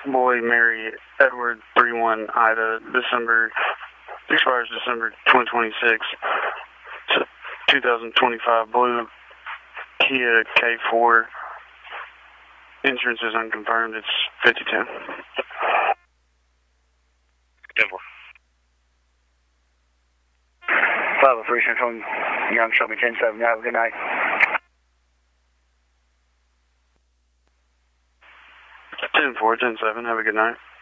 Boy Mary Edward 31 Ida, expires December 2026. 2025 blue Kia K4. Insurance is unconfirmed. It's 5010. 10-4. 503 Central Young, show me 10-7. Have a good night. 10-4, 10-7. Have a good night.